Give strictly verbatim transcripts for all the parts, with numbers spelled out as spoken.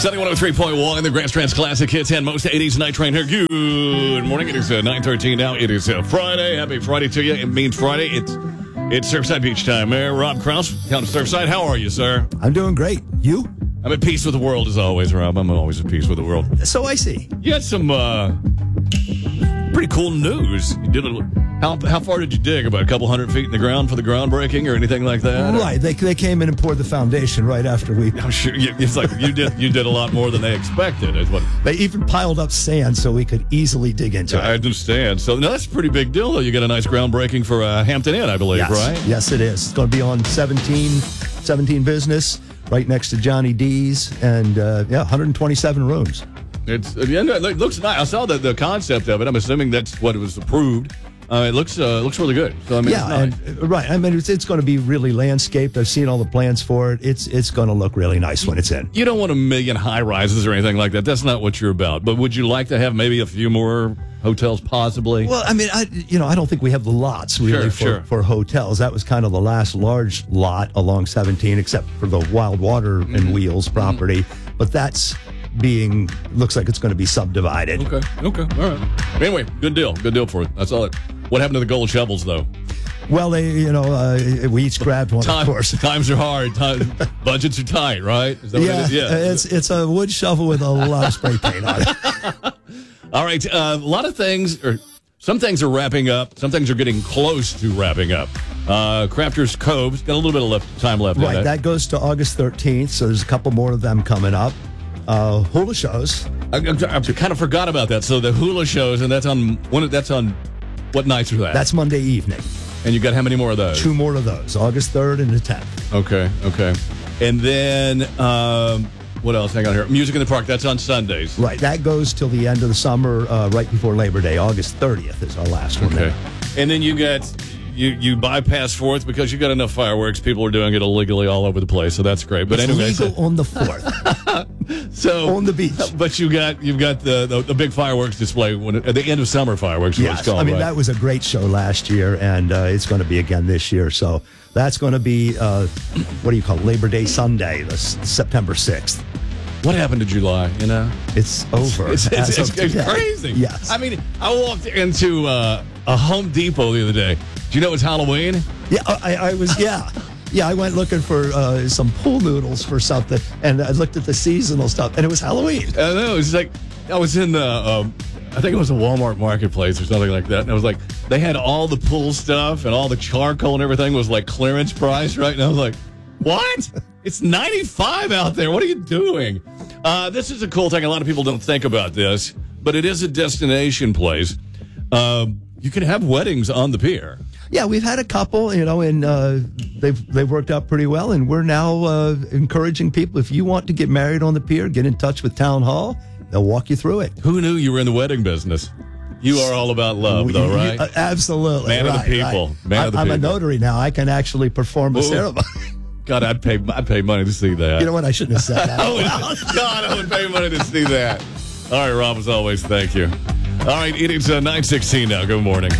Sunny one oh three point one, the Grand Strands Classic Hits and most eighties Night Train here. Good morning. It is uh, nine thirteen now. It is uh, Friday. Happy Friday to you. It means Friday. It's it's Surfside Beach time. Mayor Rob Krause, County Surfside. How are you, sir? I'm doing great. You? I'm at peace with the world as always, Rob. I'm always at peace with the world. So I see. You had some uh, pretty cool news. You did a, how how far did you dig? About a couple hundred feet in the ground for the groundbreaking or anything like that? Right. They they came in and poured the foundation right after we. I'm sure you, it's like you did you did a lot more than they expected. Is what They even piled up sand so we could easily dig into I it. understand. So no, that's a pretty big deal, though. You got a nice groundbreaking for uh, Hampton Inn, I believe, Yes. right? Yes, it is. It's going to be on seventeen, seventeen business, right next to Johnny D's, and uh, yeah, one hundred twenty-seven rooms. It's at the end. It looks nice. I saw the, the concept of it. I'm assuming that's what it was approved. Uh, it looks uh, looks really good. So I mean, Yeah, it's nice. and, uh, right. I mean, it's, it's going to be really landscaped. I've seen all the plans for it. It's it's going to look really nice when it's in. You don't want a million high rises or anything like that. That's not what you're about. But would you like to have maybe a few more hotels, possibly? Well, I mean, I you know, I don't think we have the lots really Sure, for, sure. for hotels. That was kind of the last large lot along seventeen, except for the Wild Water Mm-hmm. and Wheels property. But that's being looks like it's going to be subdivided. Okay. Okay. All right. Anyway, good deal. Good deal for it. That's all it. What happened to the gold shovels, though? Well, they you know uh, we each grabbed one, Time, of course. Times are hard. Time, budgets are tight, right? Is that what Yeah, it is? Yeah. it's it's a wood shovel with a lot of spray paint on it. All right. Uh, a lot of things, or some things are wrapping up. Some things are getting close to wrapping up. Uh, Crafters Cove's got a little bit of left, time left in Right, it. that goes to August thirteenth, so there's a couple more of them coming up. Uh, hula shows. I, I, I kind of forgot about that. So the hula shows, and that's on one. That's on what nights are that? That's Monday evening. And you got how many more of those? Two more of those, August third and the tenth. Okay. Okay. And then um, what else? Hang on here. Music in the Park. That's on Sundays. Right, that goes till the end of the summer, uh, right before Labor Day. August thirtieth is our last one. Okay. there. And then you got you you bypass fourth because you got enough fireworks. People are doing it illegally all over the place, so that's great. But It's anyway, legal so, on the fourth, so on the beach. But you got you've got the, the the big fireworks display when at the end of summer fireworks. Is what it's Yes, called, I mean right? that was a great show last year, and uh, it's going to be again this year. So that's going to be uh, what do you call it? Labor Day Sunday, the s- September sixth. What happened to July? You know, It's over. it's, as it's, of it's, it's today. crazy. Yes, I mean, I walked into uh, a Home Depot the other day. Do you know it's Halloween? yeah, I, I was yeah. Yeah, I went looking for uh, some pool noodles for something, and I looked at the seasonal stuff, and it was Halloween. I know. It's like I was in the, um, I think it was a Walmart marketplace or something like that. And I was like, they had all the pool stuff and all the charcoal and everything was like clearance price, right? And I was like, what? It's ninety-five out there. What are you doing? Uh, this is a cool thing. A lot of people don't think about this, but it is a destination place. Um, you can have weddings on the pier. Yeah, we've had a couple, you know, and uh, they've they've worked out pretty well. And we're now uh, encouraging people, if you want to get married on the pier, get in touch with Town Hall. They'll walk you through it. Who knew you were in the wedding business? You are all about love, though, right? Uh, absolutely. Man of the right, people. right. Man of the I, I'm a people. notary now. I can actually perform a Ooh. ceremony. God, I'd pay. I'd pay money to see that. You know what? I shouldn't have said that. I would, God, I would pay money to see that. All right, Rob, as always, thank you. All right, it is uh, nine sixteen now. Good morning.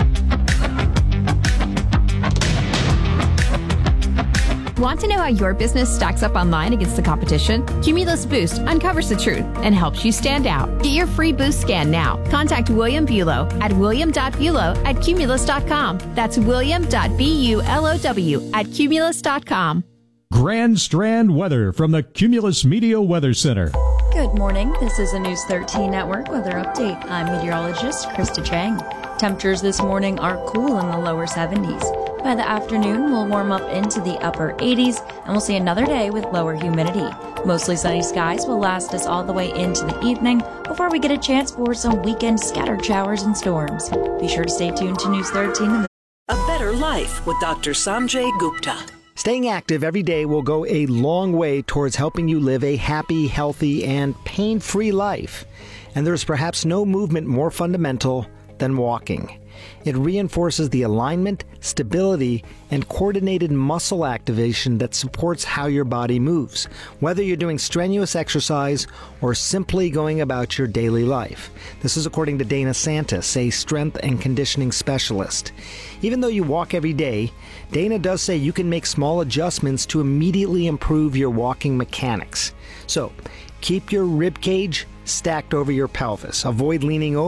Want to know how your business stacks up online against the competition? Cumulus Boost uncovers the truth and helps you stand out. Get your free boost scan now. Contact William Bulow at william dot bulow at cumulus dot com. That's william dot bulow at cumulus dot com. Grand Strand weather from the Cumulus Media Weather Center. Good morning. This is a News thirteen Network weather update. I'm meteorologist Krista Chang. Temperatures this morning are cool in the lower seventies. By the afternoon, we'll warm up into the upper eighties, and we'll see another day with lower humidity. Mostly sunny skies will last us all the way into the evening before we get a chance for some weekend scattered showers and storms. Be sure to stay tuned to News thirteen. A Better Life with Doctor Sanjay Gupta. Staying active every day will go a long way towards helping you live a happy, healthy, and pain-free life. And there's perhaps no movement more fundamental than walking. It reinforces the alignment, stability, and coordinated muscle activation that supports how your body moves, whether you're doing strenuous exercise or simply going about your daily life. This is according to Dana Santis, a strength and conditioning specialist. Even though you walk every day, Dana does say you can make small adjustments to immediately improve your walking mechanics. So, keep your rib cage stacked over your pelvis. Avoid leaning over.